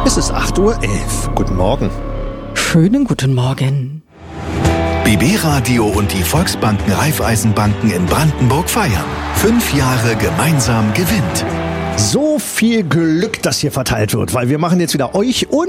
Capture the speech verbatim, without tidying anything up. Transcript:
Es ist acht Uhr elf. Guten Morgen. Schönen guten Morgen. B B-Radio und die Volksbanken Raiffeisenbanken in Brandenburg feiern. Fünf Jahre gemeinsam gewinnt. So viel Glück, das hier verteilt wird, weil wir machen jetzt wieder euch und